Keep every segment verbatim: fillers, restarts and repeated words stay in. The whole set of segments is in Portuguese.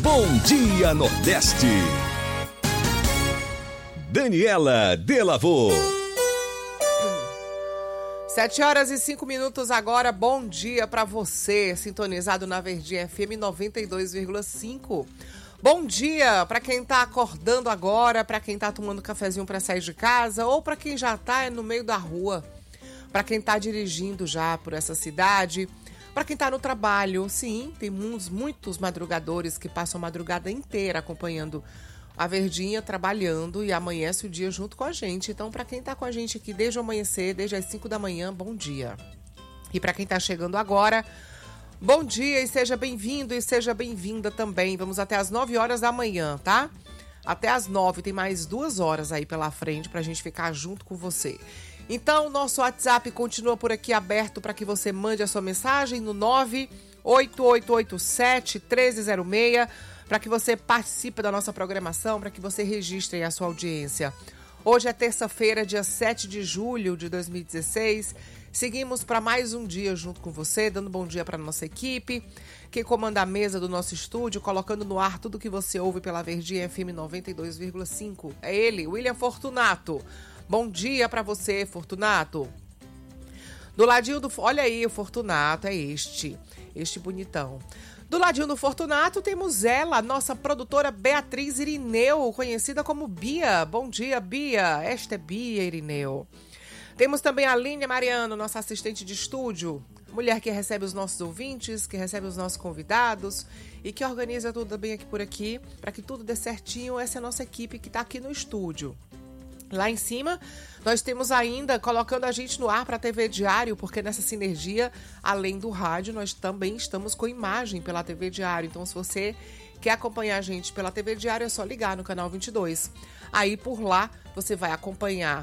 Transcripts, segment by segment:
Bom Dia Nordeste. Daniela Delavô. Sete horas e cinco minutos agora, bom dia para você, sintonizado na Verdinha F M noventa e dois vírgula cinco. Bom dia para quem tá acordando agora, para quem tá tomando cafezinho para sair de casa ou para quem já tá no meio da rua, para quem tá dirigindo já por essa cidade, para quem tá no trabalho. Sim, tem muitos, muitos madrugadores que passam a madrugada inteira acompanhando a Verdinha, trabalhando e amanhece o dia junto com a gente. Então, para quem tá com a gente aqui desde o amanhecer, desde as cinco da manhã, bom dia. E para quem tá chegando agora, bom dia e seja bem-vindo e seja bem-vinda também. Vamos até as nove horas da manhã, tá? Até as nove, tem mais duas horas aí pela frente pra gente ficar junto com você. Então, nosso WhatsApp continua por aqui aberto para que você mande a sua mensagem no nove oito oito oito sete um três zero seis, para que você participe da nossa programação, para que você registre a sua audiência. Hoje é terça-feira, dia sete de julho de dois mil e dezesseis. Seguimos para mais um dia junto com você, dando bom dia para nossa equipe, que comanda a mesa do nosso estúdio, colocando no ar tudo que você ouve pela Verdinha F M noventa e dois vírgula cinco. É ele, William Fortunato. Bom dia para você, Fortunato. Do ladinho do... Olha aí, o Fortunato é este, este bonitão. Do ladinho do Fortunato temos ela, nossa produtora Beatriz Irineu, conhecida como Bia. Bom dia, Bia. Esta é Bia Irineu. Temos também a Aline Mariano, nossa assistente de estúdio, mulher que recebe os nossos ouvintes, que recebe os nossos convidados e que organiza tudo bem aqui por aqui, para que tudo dê certinho. Essa é a nossa equipe que está aqui no estúdio. Lá em cima, nós temos ainda colocando a gente no ar para a T V Diário, porque nessa sinergia, além do rádio, nós também estamos com imagem pela T V Diário. Então, se você quer acompanhar a gente pela T V Diário, é só ligar no canal vinte e dois. Aí, por lá, você vai acompanhar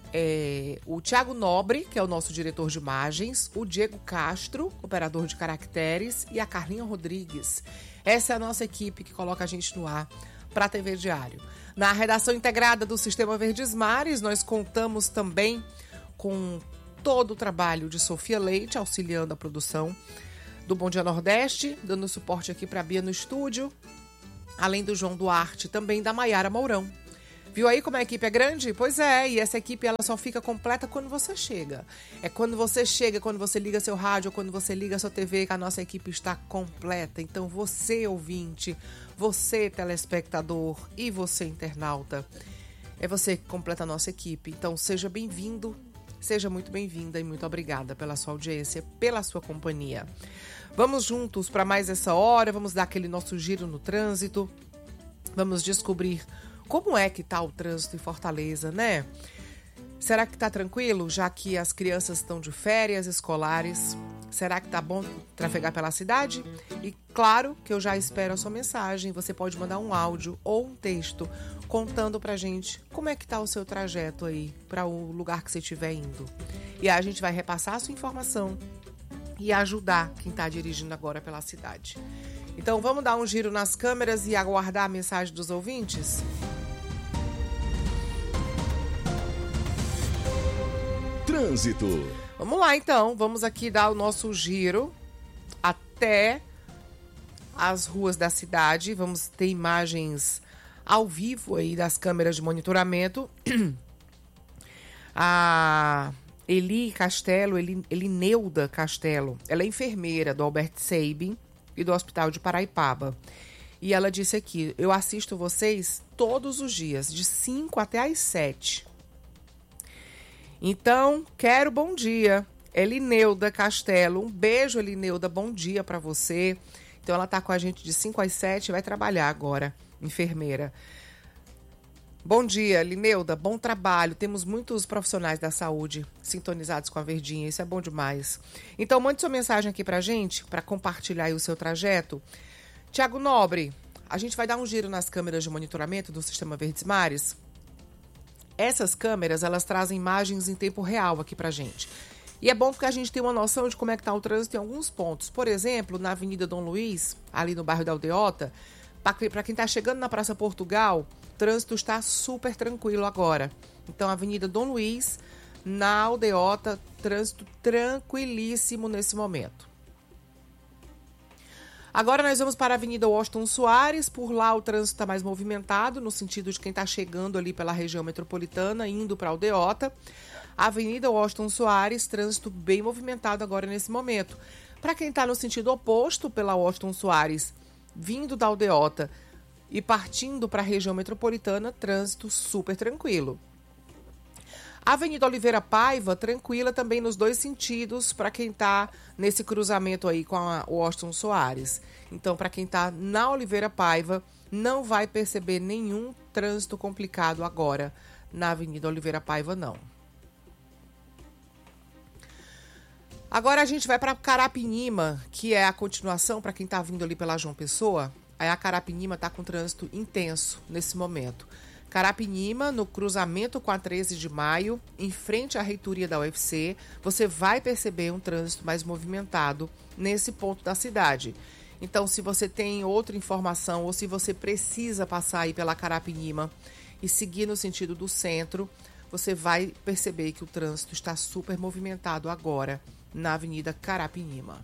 é, o Thiago Nobre, que é o nosso diretor de imagens, o Diego Castro, operador de caracteres, e a Carlinha Rodrigues. Essa é a nossa equipe que coloca a gente no ar para a T V Diário. Na redação integrada do Sistema Verdes Mares, nós contamos também com todo o trabalho de Sofia Leite, auxiliando a produção do Bom Dia Nordeste, dando suporte aqui para a Bia no estúdio, além do João Duarte, também da Maiara Mourão. Viu aí como a equipe é grande? Pois é, e essa equipe ela só fica completa quando você chega. É quando você chega, quando você liga seu rádio, ou quando você liga sua T V, que a nossa equipe está completa. Então você, ouvinte, você, telespectador e você, internauta, é você que completa a nossa equipe. Então seja bem-vindo, seja muito bem-vinda e muito obrigada pela sua audiência, pela sua companhia. Vamos juntos para mais essa hora, vamos dar aquele nosso giro no trânsito, vamos descobrir como é que tá o trânsito em Fortaleza, né? Será que tá tranquilo, já que as crianças estão de férias escolares? Será que tá bom trafegar pela cidade? E claro que eu já espero a sua mensagem. Você pode mandar um áudio ou um texto contando pra gente como é que tá o seu trajeto aí para o lugar que você estiver indo. E aí a gente vai repassar a sua informação e ajudar quem tá dirigindo agora pela cidade. Então vamos dar um giro nas câmeras e aguardar a mensagem dos ouvintes? Trânsito. Vamos lá, então. Vamos aqui dar o nosso giro até as ruas da cidade. Vamos ter imagens ao vivo aí das câmeras de monitoramento. A Eli Castelo, Eli, Elineuda Castelo, ela é enfermeira do Albert Sabin e do Hospital de Paraipaba. E ela disse aqui: eu assisto vocês todos os dias, de cinco até às sete. Então, quero bom dia. Elineuda Castelo, um beijo, Elineuda, bom dia para você. Então, ela tá com a gente de cinco às sete, vai trabalhar agora, enfermeira. Bom dia, Elineuda, bom trabalho. Temos muitos profissionais da saúde sintonizados com a Verdinha, isso é bom demais. Então, mande sua mensagem aqui pra gente, para compartilhar aí o seu trajeto. Thiago Nobre, a gente vai dar um giro nas câmeras de monitoramento do Sistema Verdes Mares. Essas câmeras, elas trazem imagens em tempo real aqui pra gente. E é bom porque a gente tem uma noção de como é que tá o trânsito em alguns pontos. Por exemplo, na Avenida Dom Luiz, ali no bairro da Aldeota, para quem tá chegando na Praça Portugal, o trânsito está super tranquilo agora. Então, Avenida Dom Luiz, na Aldeota, trânsito tranquilíssimo nesse momento. Agora nós vamos para a Avenida Washington Soares. Por lá o trânsito está mais movimentado, no sentido de quem está chegando ali pela região metropolitana, indo para a Aldeota. Avenida Washington Soares, trânsito bem movimentado agora nesse momento. Para quem está no sentido oposto pela Washington Soares, vindo da Aldeota e partindo para a região metropolitana, trânsito super tranquilo. Avenida Oliveira Paiva, tranquila também nos dois sentidos para quem está nesse cruzamento aí com a Washington Soares. Então, para quem está na Oliveira Paiva, não vai perceber nenhum trânsito complicado agora na Avenida Oliveira Paiva, não. Agora a gente vai para Carapinima, que é a continuação para quem está vindo ali pela João Pessoa. Aí a Carapinima está com trânsito intenso nesse momento. Carapinima, no cruzamento com a treze de maio, em frente à reitoria da U F C, você vai perceber um trânsito mais movimentado nesse ponto da cidade. Então, se você tem outra informação ou se você precisa passar aí pela Carapinima e seguir no sentido do centro, você vai perceber que o trânsito está super movimentado agora na Avenida Carapinima.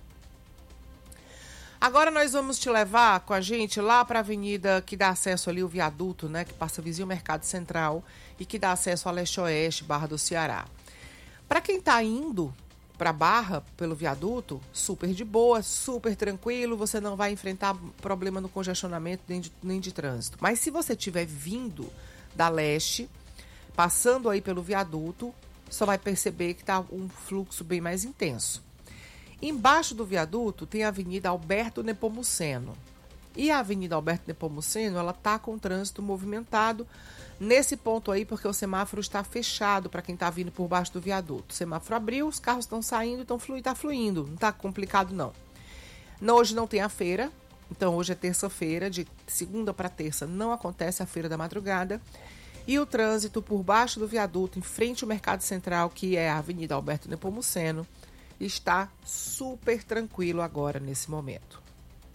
Agora nós vamos te levar com a gente lá para a avenida que dá acesso ali, o viaduto, né? Que passa vizinho ao Mercado Central e que dá acesso a Leste-Oeste, Barra do Ceará. Para quem está indo para Barra pelo viaduto, super de boa, super tranquilo, você não vai enfrentar problema no congestionamento nem de, nem de trânsito. Mas se você estiver vindo da Leste, passando aí pelo viaduto, só vai perceber que está um fluxo bem mais intenso. Embaixo do viaduto tem a Avenida Alberto Nepomuceno. E a Avenida Alberto Nepomuceno, ela está com trânsito movimentado nesse ponto aí, porque o semáforo está fechado para quem está vindo por baixo do viaduto. O semáforo abriu, os carros estão saindo, então flui, está fluindo. Não está complicado, não. não. Hoje não tem a feira, então hoje é terça-feira, de segunda para terça não acontece a feira da madrugada. E o trânsito por baixo do viaduto, em frente ao Mercado Central, que é a Avenida Alberto Nepomuceno, está super tranquilo agora nesse momento.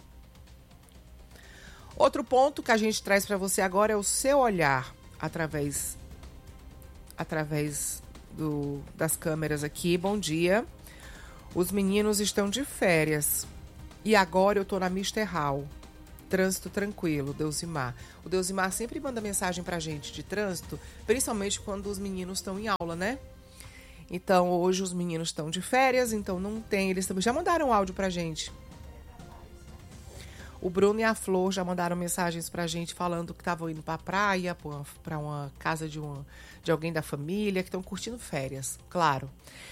Outro ponto que a gente traz para você agora é o seu olhar através, através do, das câmeras aqui. Bom dia. Os meninos estão de férias e agora eu estou na Mister Hall. Trânsito tranquilo, Deusimar. O Deusimar sempre manda mensagem pra gente de trânsito, principalmente quando os meninos estão em aula, né? Então, hoje os meninos estão de férias, então não tem. Eles já mandaram áudio pra gente. O Bruno e a Flor já mandaram mensagens pra gente falando que estavam indo pra praia, pra uma casa de, uma, de alguém da família, que estão curtindo férias, claro.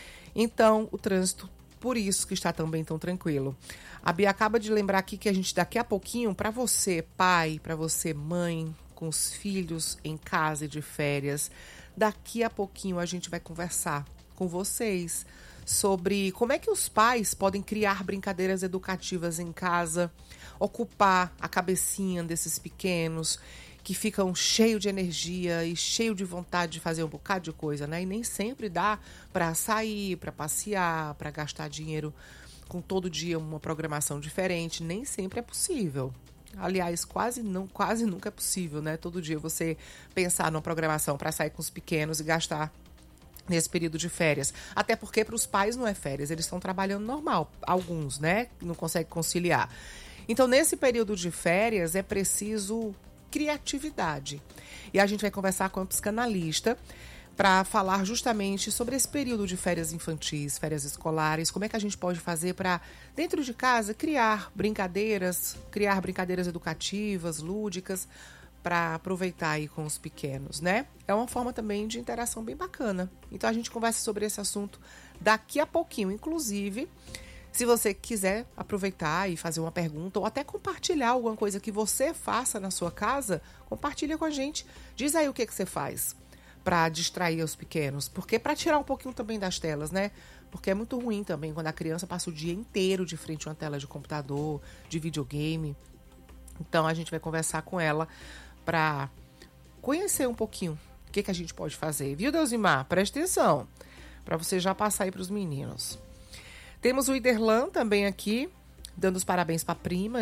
Então, o trânsito, por isso que está também tão tranquilo. A Bia acaba de lembrar aqui que a gente daqui a pouquinho, para você, pai, para você, mãe, com os filhos em casa e de férias, daqui a pouquinho a gente vai conversar com vocês sobre como é que os pais podem criar brincadeiras educativas em casa, ocupar a cabecinha desses pequenos que ficam cheios de energia e cheios de vontade de fazer um bocado de coisa, né? E nem sempre dá para sair, para passear, para gastar dinheiro com todo dia uma programação diferente, nem sempre é possível. Aliás, quase, não, quase nunca é possível, né? Todo dia você pensar numa programação para sair com os pequenos e gastar nesse período de férias. Até porque para os pais não é férias, eles estão trabalhando normal. Alguns, né? Não conseguem conciliar. Então, nesse período de férias, é preciso criatividade. E a gente vai conversar com a psicanalista para falar justamente sobre esse período de férias infantis, férias escolares, como é que a gente pode fazer para, dentro de casa, criar brincadeiras, criar brincadeiras educativas, lúdicas, para aproveitar aí com os pequenos, né? É uma forma também de interação bem bacana. Então a gente conversa sobre esse assunto daqui a pouquinho. Inclusive, se você quiser aproveitar e fazer uma pergunta ou até compartilhar alguma coisa que você faça na sua casa, compartilha com a gente. Diz aí o que, que você faz para distrair os pequenos. Porque para tirar um pouquinho também das telas, né? Porque é muito ruim também quando a criança passa o dia inteiro de frente a uma tela de computador, de videogame. Então a gente vai conversar com ela para conhecer um pouquinho o que, que a gente pode fazer. Viu, Deusimar? Presta atenção, para você já passar aí para os meninos. Temos o Iderlan também aqui, dando os parabéns para a prima,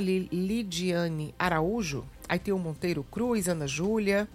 Lidiane Araújo. Aí tem o Monteiro Cruz, Ana Júlia,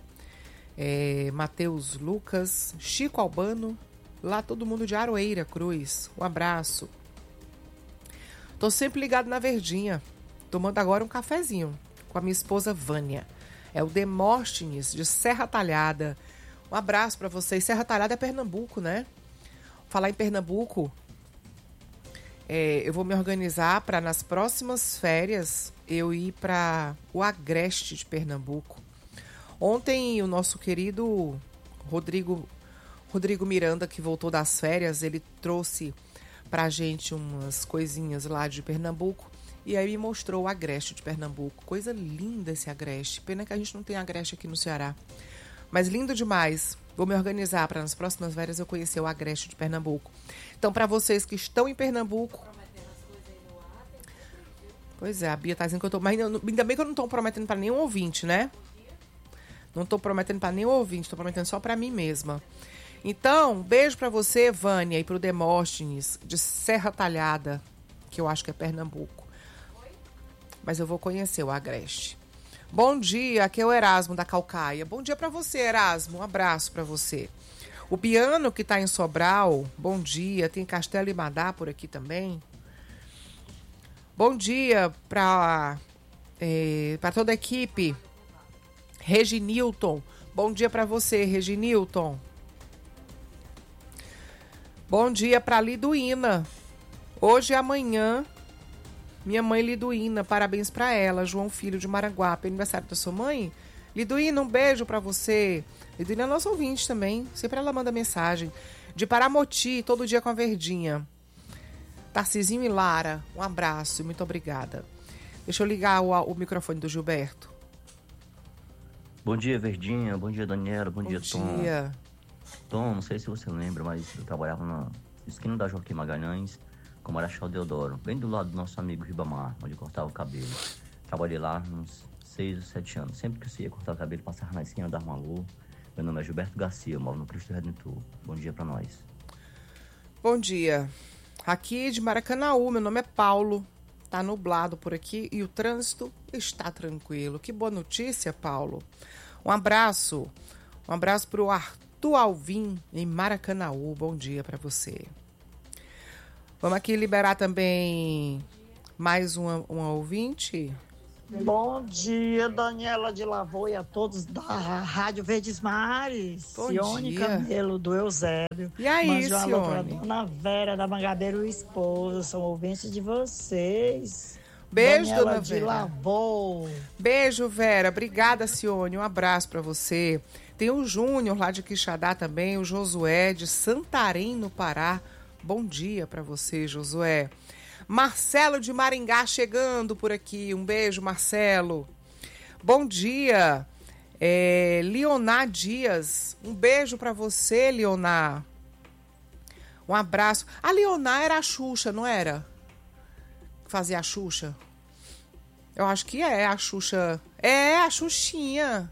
é, Matheus Lucas, Chico Albano, lá todo mundo de Aroeira Cruz. Um abraço. Tô sempre ligado na Verdinha. tomando agora um cafezinho com a minha esposa Vânia. É o Demóstenes, de Serra Talhada. Um abraço para vocês. Serra Talhada é Pernambuco, né? Falar em Pernambuco, é, eu vou me organizar para nas próximas férias eu ir para o Agreste de Pernambuco. Ontem o nosso querido Rodrigo, Rodrigo Miranda, que voltou das férias, ele trouxe pra gente umas coisinhas lá de Pernambuco e aí me mostrou o Agreste de Pernambuco. Coisa linda esse Agreste. Pena que a gente não tem Agreste aqui no Ceará. Mas lindo demais. Vou me organizar para nas próximas férias eu conhecer o Agreste de Pernambuco. Então, para vocês que estão em Pernambuco... Pois é, a Bia tá dizendo que eu tô... Mas ainda bem que eu não tô prometendo para nenhum ouvinte, né? Não tô prometendo para nenhum ouvinte, tô prometendo só para mim mesma. Então, beijo para você, Vânia, e pro Demóstenes, de Serra Talhada, que eu acho que é Pernambuco. Mas eu vou conhecer o Agreste. Bom dia, aqui é o Erasmo da Calcaia. Bom dia para você, Erasmo. Um abraço para você. O Piano, que tá em Sobral, bom dia. Tem Castelo e Madá por aqui também. Bom dia para é, para toda a equipe. Reginilton, bom dia para você, Reginilton. Bom dia para Liduína. Hoje e amanhã, minha mãe Liduína, parabéns para ela, João Filho de Maranguape, aniversário da sua mãe. Liduína, um beijo para você. Liduína é nossa ouvinte também, sempre ela manda mensagem. De Paramoti, todo dia com a Verdinha. Tarcisinho e Lara, um abraço e muito obrigada. Deixa eu ligar o, o microfone do Gilberto. Bom dia, Verdinha. Bom dia, Daniela. Bom, Bom dia, Tom. Bom dia. Tom, não sei se você lembra, mas eu trabalhava na esquina da Joaquim Magalhães, com Marechal Deodoro, bem do lado do nosso amigo Ribamar, onde cortava o cabelo. Trabalhei lá uns seis ou sete anos. Sempre que você ia cortar o cabelo, passava na esquina, dava um alô. Meu nome é Gilberto Garcia, eu moro no Cristo Redentor. Bom dia pra nós. Bom dia. Aqui de Maracanaú, meu nome é Paulo. Tá nublado por aqui e o trânsito está tranquilo. Que boa notícia, Paulo. Um abraço. Um abraço para o Arthur Alvim, em Maracanaú. Bom dia para você. Vamos aqui liberar também mais uma, uma ouvinte. Bom dia, Daniela de Lavô e a todos da Rádio Verdes Mares. Bom Sione dia. Camelo, do Eusébio. E aí, Mande um alô pra Sione? Dona Vera, da Mangabeira e esposa. São ouvintes de vocês. Beijo, Daniela Dona de Vera. Lavô. Beijo, Vera. Obrigada, Sione. Um abraço para você. Tem o Júnior lá de Quixadá também, o Josué de Santarém, no Pará. Bom dia para você, Josué. Marcelo de Maringá chegando por aqui. Um beijo, Marcelo. Bom dia. É, Leonar Dias. Um beijo para você, Leonar. Um abraço. A Leonar era a Xuxa, não era? Que fazia a Xuxa? Eu acho que é a Xuxa. É, a Xuxinha.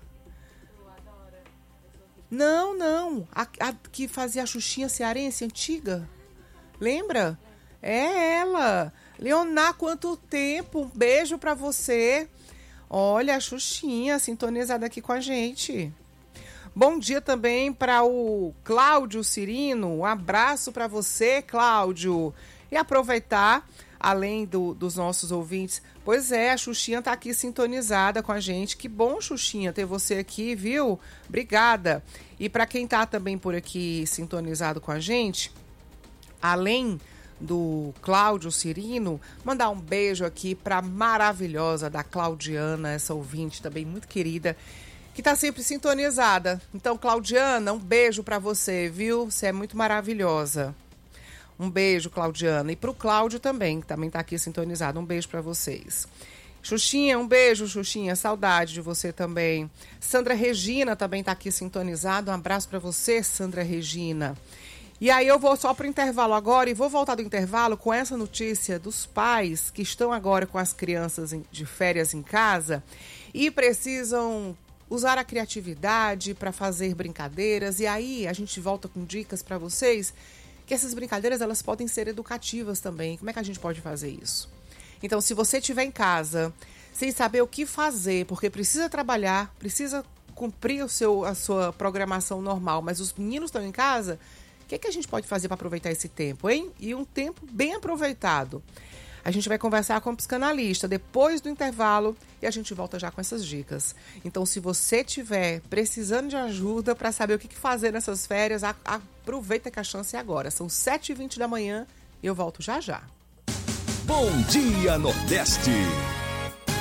Não, não. A, a que fazia a Xuxinha cearense antiga. Lembra? É ela. Leonar, quanto tempo. Um beijo pra você. Olha, a Xuxinha sintonizada aqui com a gente. Bom dia também para o Cláudio Cirino. Um abraço para você, Cláudio. E aproveitar, além do, dos nossos ouvintes, pois é, a Xuxinha tá aqui sintonizada com a gente. Que bom, Xuxinha, ter você aqui, viu? Obrigada. E para quem tá também por aqui sintonizado com a gente, além do Cláudio Cirino, mandar um beijo aqui para maravilhosa da Claudiana, essa ouvinte também muito querida, que tá sempre sintonizada. Então, Claudiana, um beijo para você, viu? Você é muito maravilhosa. Um beijo, Claudiana. E pro Cláudio também, que também tá aqui sintonizado. Um beijo para vocês. Xuxinha, um beijo, Xuxinha. Saudade de você também. Sandra Regina também tá aqui sintonizada. Um abraço para você, Sandra Regina. E aí eu vou só para o intervalo agora e vou voltar do intervalo com essa notícia dos pais que estão agora com as crianças de férias em casa e precisam usar a criatividade para fazer brincadeiras. E aí a gente volta com dicas para vocês que essas brincadeiras elas podem ser educativas também. Como é que a gente pode fazer isso? Então, se você estiver em casa sem saber o que fazer, porque precisa trabalhar, precisa cumprir o seu, a sua programação normal, mas os meninos estão em casa... O que, é que a gente pode fazer para aproveitar esse tempo, hein? E um tempo bem aproveitado. A gente vai conversar com o psicanalista depois do intervalo e a gente volta já com essas dicas. Então, se você estiver precisando de ajuda para saber o que fazer nessas férias, a- aproveita que a chance é agora. São sete e vinte da manhã e eu volto já já. Bom Dia Nordeste.